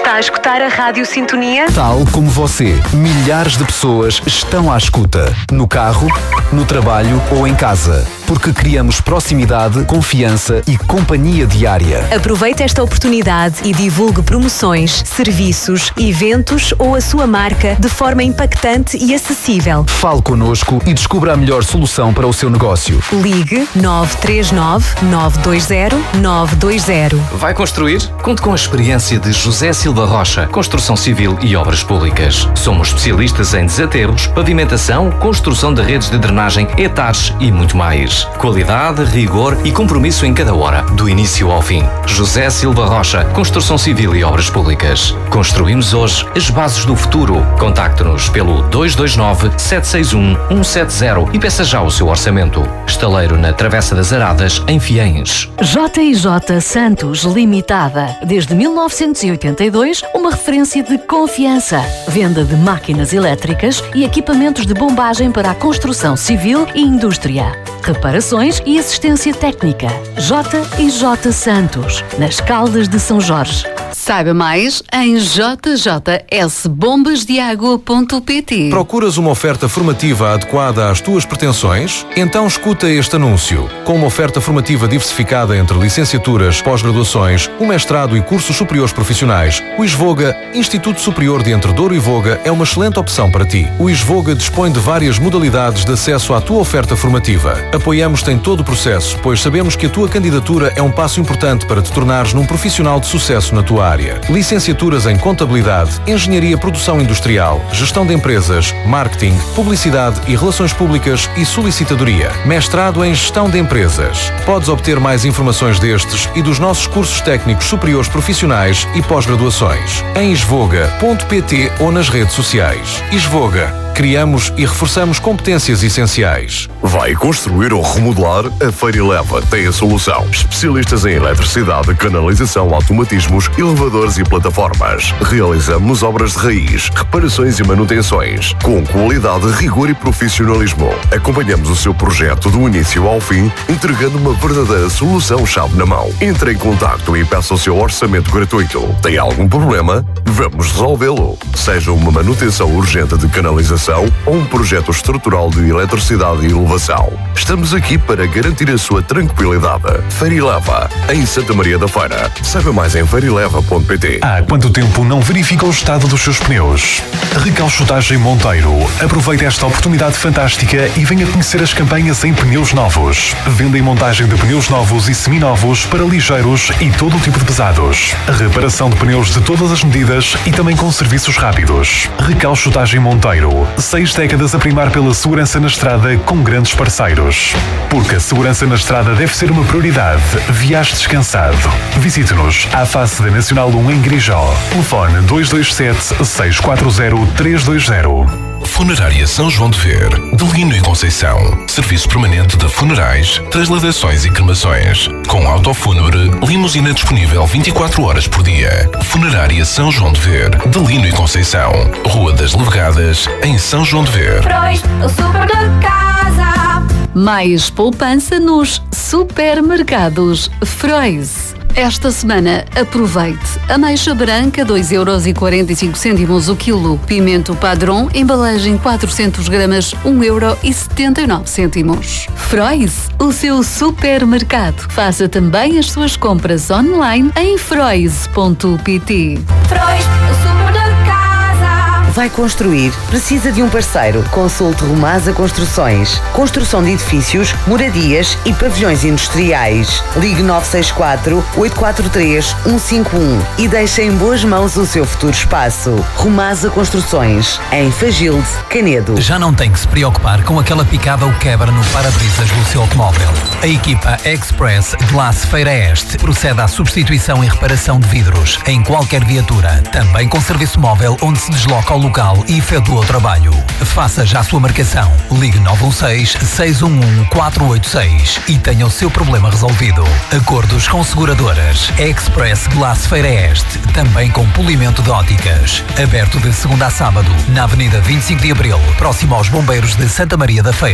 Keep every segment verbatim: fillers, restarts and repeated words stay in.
Está a escutar a Rádio Sintonia? Tal como você, milhares de pessoas estão à escuta. No carro, no trabalho ou em casa. Porque criamos proximidade, confiança e companhia diária. Aproveite esta oportunidade e divulgue promoções, serviços, eventos ou a sua marca de forma impactante e acessível. Fale connosco e descubra a melhor solução para o seu negócio. Ligue nove três nove, nove dois zero, nove dois zero. Vai construir? Conte com a experiência de José Silva Rocha, Construção Civil e Obras Públicas. Somos especialistas em desaterros, pavimentação, construção de redes de drenagem, hectares e muito mais. Qualidade, rigor e compromisso em cada hora, do início ao fim. José Silva Rocha, Construção Civil e Obras Públicas. Construímos hoje as bases do futuro. Contacte-nos pelo dois dois nove, sete seis um, um sete zero e peça já o seu orçamento. Estaleiro na Travessa das Aradas, em Fiens. J e J Santos Limitada. Desde mil novecentos e oitenta e dois, uma referência de confiança. Venda de máquinas elétricas e equipamentos de bombagem para a construção civil e indústria. Reparações e assistência técnica. J e J Santos, nas Caldas de São Jorge. Saiba mais em j j s bombas de água ponto p t. Procuras uma oferta formativa adequada às tuas pretensões? Então escuta este anúncio. Com uma oferta formativa diversificada entre licenciaturas, pós-graduações, o mestrado e cursos superiores profissionais, o ISVOGA, Instituto Superior de Entre Douro e Voga, é uma excelente opção para ti. O ISVOGA dispõe de várias modalidades de acesso à tua oferta formativa. Apoiamos-te em todo o processo, pois sabemos que a tua candidatura é um passo importante para te tornares num profissional de sucesso na tua área. Licenciaturas em Contabilidade, Engenharia Produção Industrial, Gestão de Empresas, Marketing, Publicidade e Relações Públicas e Solicitadoria. Mestrado em Gestão de Empresas. Podes obter mais informações destes e dos nossos cursos técnicos superiores profissionais e pós-graduações em isvoga ponto p t ou nas redes sociais. ISVOGA. Criamos e reforçamos competências essenciais. Vai construir ou remodelar? A Feira Eleva tem a solução. Especialistas em eletricidade, canalização, automatismos, elevadores e plataformas. Realizamos obras de raiz, reparações e manutenções, com qualidade, rigor e profissionalismo. Acompanhamos o seu projeto do início ao fim, entregando uma verdadeira solução-chave na mão. Entre em contacto e peça o seu orçamento gratuito. Tem algum problema? Vamos resolvê-lo. Seja uma manutenção urgente de canalização ou um projeto estrutural de eletricidade e elevação. Estamos aqui para garantir a sua tranquilidade. Feira Eleva, em Santa Maria da Feira. Saiba mais em feira eleva ponto p t. Há quanto tempo não verifica o estado dos seus pneus? Recalchutagem Monteiro. Aproveite esta oportunidade fantástica e venha conhecer as campanhas em pneus novos. Venda e montagem de pneus novos e seminovos para ligeiros e todo o tipo de pesados. Reparação de pneus de todas as medidas e também com serviços rápidos. Recalchutagem Monteiro. Seis décadas a primar pela segurança na estrada com grandes parceiros. Porque a segurança na estrada deve ser uma prioridade. Viaje descansado. Visite-nos à face da Nacional um em Grijó. Telefone dois dois sete, seis quatro zero, três dois zero. Funerária São João de Ver, de Lino e Conceição. Serviço permanente de funerais, transladações e cremações. Com autofúnebre, limusina disponível vinte e quatro horas por dia. Funerária São João de Ver, de Lino e Conceição. Rua das Levegadas, em São João de Ver. Frois, o super de casa. Mais poupança nos supermercados Frois. Esta semana, aproveite. Ameixa branca, dois euros e quarenta e cinco cêntimos o quilo. Pimento padrão, embalagem quatrocentos gramas, um euro e setenta e nove cêntimos. Frois, o seu supermercado. Faça também as suas compras online em frois ponto p t. Frois, o super de casa. Vai construir? Precisa de um parceiro? Consulte Romasa Construções. Construção de edifícios, moradias e pavilhões industriais. Ligue nove seis quatro, oito quatro três, um cinco um e deixe em boas mãos o seu futuro espaço. Romasa Construções, em Fagilde, Canedo. Já não tem que se preocupar com aquela picada ou quebra no para-brisas do seu automóvel. A equipa Express Glass Feira Este procede à substituição e reparação de vidros em qualquer viatura, também com serviço móvel onde se desloca ao local e efetua o trabalho. Faça já a sua marcação. Ligue nove um seis, seis um um, quatro oito seis e tenha o seu problema resolvido. Acordos com seguradoras. Express Glass Feira Este, também com polimento de óticas. Aberto de segunda a sábado, na Avenida vinte e cinco de Abril, próximo aos Bombeiros de Santa Maria da Feira.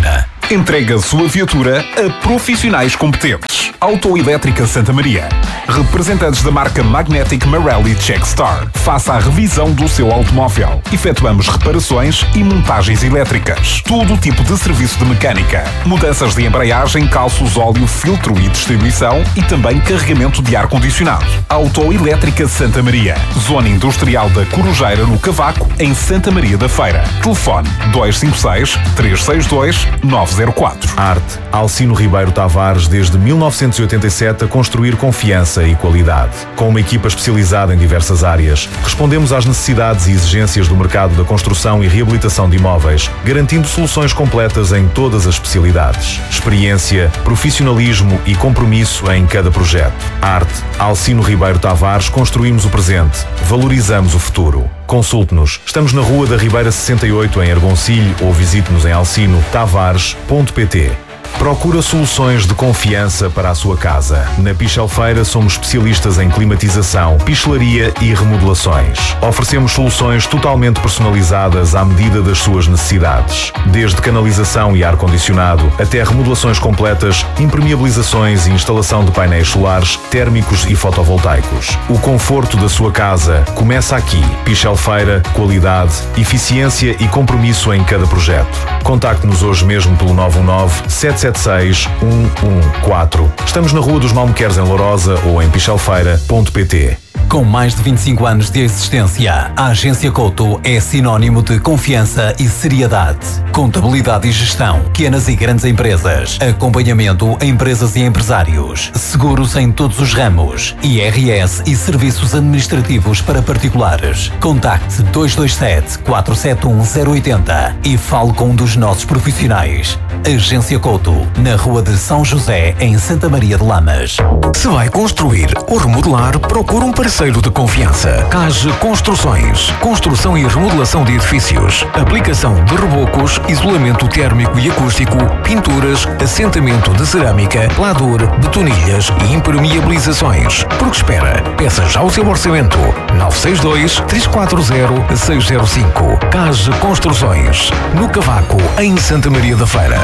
Entrega a sua viatura a profissionais competentes. Autoelétrica Santa Maria. Representantes da marca Magnetic Marelli Checkstar. Faça a revisão do seu automóvel. Efetuamos reparações e montagens elétricas. Todo tipo de serviço de mecânica. Mudanças de embreagem, calços, óleo, filtro e distribuição e também carregamento de ar-condicionado. Autoelétrica Santa Maria. Zona Industrial da Corujeira, no Cavaco, em Santa Maria da Feira. Telefone dois cinco seis, três seis dois, nove zero quatro. Arte. Alcino Ribeiro Tavares, desde mil novecentos e oitenta e sete, a construir confiança e qualidade. Com uma equipa especializada em diversas áreas, respondemos às necessidades e exigências do mercado da construção e reabilitação de imóveis, garantindo soluções completas em todas as especialidades. Experiência, profissionalismo e compromisso em cada projeto. Arte. Alcino Ribeiro Tavares, construímos o presente, valorizamos o futuro. Consulte-nos. Estamos na Rua da Ribeira sessenta e oito, em Argoncilho, ou visite-nos em alcino tavares ponto pt. Procura soluções de confiança para a sua casa. Na Pichelfeira somos especialistas em climatização, pichelaria e remodelações. Oferecemos soluções totalmente personalizadas à medida das suas necessidades. Desde canalização e ar-condicionado até remodelações completas, impermeabilizações e instalação de painéis solares, térmicos e fotovoltaicos. O conforto da sua casa começa aqui. Pichelfeira, qualidade, eficiência e compromisso em cada projeto. Contacte-nos hoje mesmo pelo nove um nove, sete sete seis, um um quatro. Estamos na Rua dos Malmequeres, em Lourosa, ou em pichelfeira ponto pt. Com mais de vinte e cinco anos de existência, a Agência Couto é sinónimo de confiança e seriedade. Contabilidade e gestão, pequenas e grandes empresas, acompanhamento a empresas e empresários, seguros em todos os ramos, I R S e serviços administrativos para particulares. Contacte dois dois sete, quatro sete um, zero oito zero e fale com um dos nossos profissionais. Agência Couto, na Rua de São José, em Santa Maria de Lamas. Se vai construir ou remodelar, procura um parceiro de confiança. Cage Construções. Construção e remodelação de edifícios. Aplicação de rebocos, isolamento térmico e acústico, pinturas, assentamento de cerâmica, lador, betonilhas e impermeabilizações. Porque espera, peça já o seu orçamento. nove seis dois, três quatro zero, seis zero cinco. Cage Construções. No Cavaco, em Santa Maria da Feira.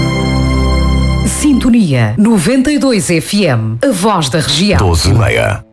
Sintonia noventa e dois F M, a voz da região. doze e meia.